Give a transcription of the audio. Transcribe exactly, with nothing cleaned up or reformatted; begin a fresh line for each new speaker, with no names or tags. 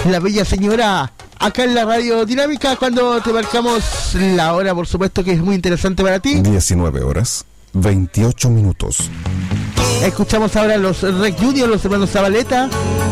la bella señora, acá en la Radio Dinámica, cuando te marcamos la hora, por supuesto que es muy interesante para ti.
diecinueve horas, veintiocho minutos.
Escuchamos ahora los Rec Junior, los hermanos Zabaleta,